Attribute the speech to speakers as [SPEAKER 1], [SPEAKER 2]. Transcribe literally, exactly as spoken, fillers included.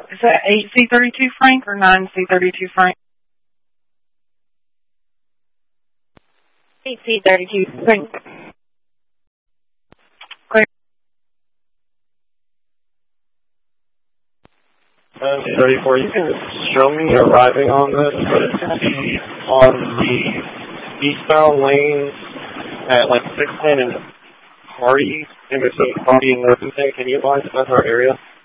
[SPEAKER 1] Is that eight C thirty-two Frank or nine C thirty-two Frank?
[SPEAKER 2] eight C thirty-two Frank.
[SPEAKER 1] Clear.
[SPEAKER 3] nine C thirty-four, you can show me arriving on this, but it's going to be on the eastbound lane at like six ten and Hardy, in between Hardy and Northington. Can you advise if that's our area?